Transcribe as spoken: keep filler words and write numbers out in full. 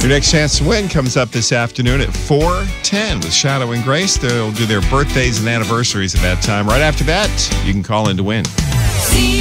Your next chance to win comes up this afternoon at four ten with Shadow and Grace. They'll do their birthdays and anniversaries at that time. Right after that, you can call in to win.